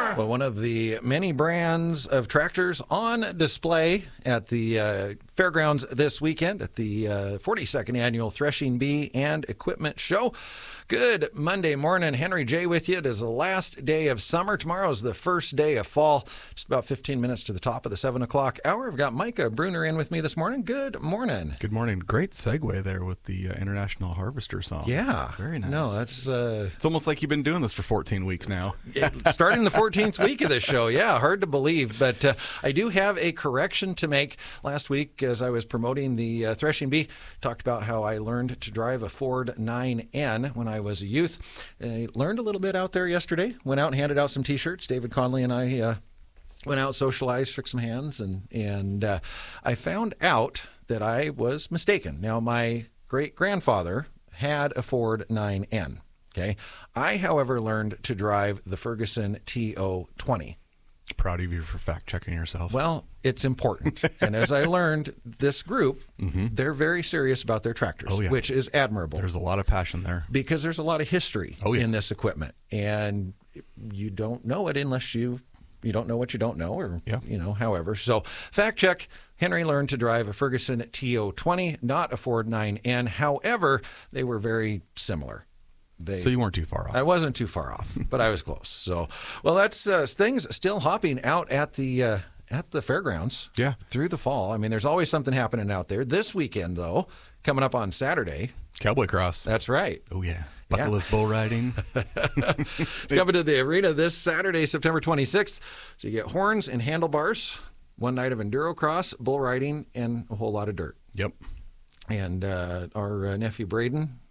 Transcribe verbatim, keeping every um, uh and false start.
Well, one of the many brands of tractors on display at the uh, fairgrounds this weekend at the uh, forty-second Annual Threshing Bee and Equipment Show. Good Monday morning. Henry J. with you. It is the last day of summer. Tomorrow is the first day of fall. Just about fifteen minutes to the top of the seven o'clock hour. I've got Micah Bruner in with me this morning. Good morning. Good morning. Great segue there with the uh, International Harvester song. Yeah. Very nice. No, that's... Uh, it's almost like you've been doing this for fourteen weeks now. Starting the fourteenth week of this show. Yeah, hard to believe. But uh, I do have a correction to make. Last week, as I was promoting the uh, Threshing Bee, talked about how I learned to drive a Ford nine N when I was a youth. I learned a little bit out there yesterday. Went out and handed out some T-shirts. David Conley and I uh, went out, socialized, shook some hands, and, and uh, I found out that I was mistaken. Now, my great-grandfather had a Ford nine N. Okay. I, however, learned to drive the Ferguson T O twenty. Proud of you for fact-checking yourself. Well, it's important. And as I learned, this group, mm-hmm. they're very serious about their tractors, oh, yeah. which is admirable. There's a lot of passion there. Because there's a lot of history oh, yeah. in this equipment. And you don't know it unless you you don't know what you don't know, or, yeah. you know, however. So, fact check, Henry learned to drive a Ferguson T O twenty, not a Ford nine N. However, they were very similar. They, so you weren't too far off. I wasn't too far off, but I was close. So, well, that's uh, things still hopping out at the uh, at the fairgrounds. Yeah, through the fall. I mean, there's always something happening out there. This weekend, though, coming up on Saturday, Cowboy Cross. That's right. Oh yeah, buckleless yeah. bull riding. It's coming to the arena this Saturday, September twenty-sixth. So you get horns and handlebars, one night of enduro cross, bull riding, and a whole lot of dirt. Yep. And uh, our uh, nephew Braden